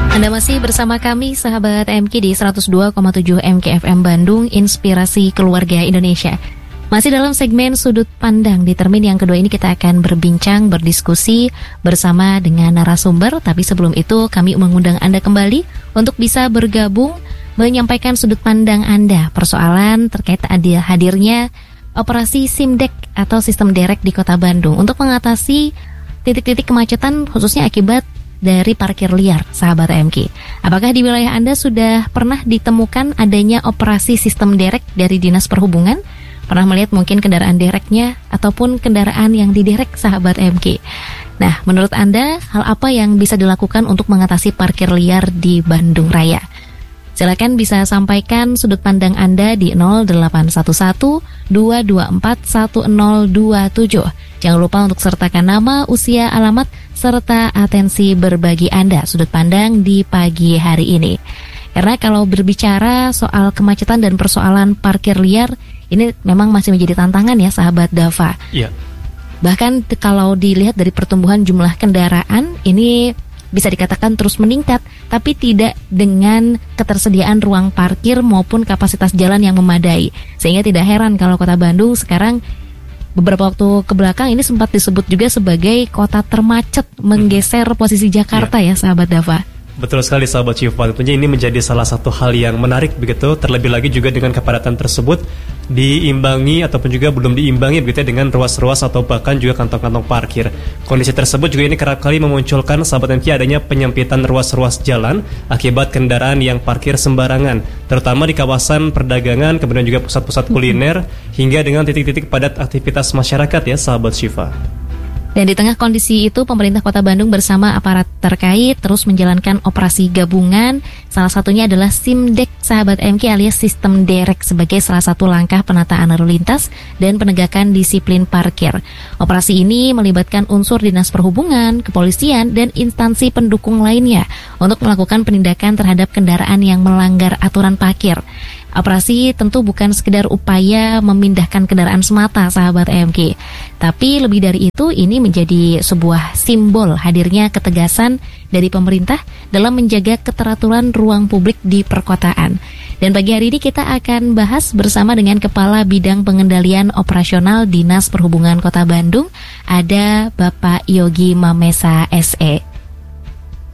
Anda masih bersama kami, sahabat MK di 102,7 MKFM Bandung, Inspirasi Keluarga Indonesia. Masih dalam segmen Sudut Pandang. Di termin yang kedua ini kita akan berbincang, berdiskusi bersama dengan narasumber. Tapi sebelum itu kami mengundang Anda kembali untuk bisa bergabung, menyampaikan sudut pandang Anda. Persoalan terkait hadirnya operasi SIMDEK atau sistem derek di Kota Bandung untuk mengatasi titik-titik kemacetan khususnya akibat dari parkir liar, sahabat MK. Apakah di wilayah Anda sudah pernah ditemukan adanya operasi sistem derek dari Dinas Perhubungan? Pernah melihat mungkin kendaraan dereknya ataupun kendaraan yang diderek, sahabat MK? Nah, menurut Anda, hal apa yang bisa dilakukan untuk mengatasi parkir liar di Bandung Raya? Silakan bisa sampaikan sudut pandang Anda di 0811 224 1027. Jangan lupa untuk sertakan nama, usia, alamat, serta atensi berbagi Anda sudut pandang di pagi hari ini. Karena kalau berbicara soal kemacetan dan persoalan parkir liar, ini memang masih menjadi tantangan ya, sahabat Dava. Iya. Bahkan kalau dilihat dari pertumbuhan jumlah kendaraan, ini bisa dikatakan terus meningkat, tapi tidak dengan ketersediaan ruang parkir maupun kapasitas jalan yang memadai. Sehingga tidak heran kalau Kota Bandung sekarang beberapa waktu kebelakang ini sempat disebut juga sebagai kota termacet, menggeser posisi Jakarta ya, sahabat Dava. Betul sekali, sahabat Syifa. Tentunya ini menjadi salah satu hal yang menarik begitu. Terlebih lagi juga dengan kepadatan tersebut diimbangi ataupun juga belum diimbangi begitu dengan ruas-ruas atau bahkan juga kantong-kantong parkir. Kondisi tersebut juga ini kerap kali memunculkan, sahabat MK, adanya penyempitan ruas-ruas jalan akibat kendaraan yang parkir sembarangan, terutama di kawasan perdagangan, kemudian juga pusat-pusat kuliner hingga dengan titik-titik padat aktivitas masyarakat ya, sahabat Syifa. Dan di tengah kondisi itu, pemerintah Kota Bandung bersama aparat terkait terus menjalankan operasi gabungan. Salah satunya adalah SIMDEK, sahabat MK, alias sistem derek, sebagai salah satu langkah penataan lalu lintas dan penegakan disiplin parkir. Operasi ini melibatkan unsur Dinas Perhubungan, kepolisian, dan instansi pendukung lainnya untuk melakukan penindakan terhadap kendaraan yang melanggar aturan parkir. Operasi tentu bukan sekedar upaya memindahkan kendaraan semata, sahabat MK. Tapi lebih dari itu, ini menjadi sebuah simbol hadirnya ketegasan dari pemerintah dalam menjaga keteraturan ruang publik di perkotaan. Dan pagi hari ini kita akan bahas bersama dengan Kepala Bidang Pengendalian Operasional Dinas Perhubungan Kota Bandung, ada Bapak Yogi Mamesa SE.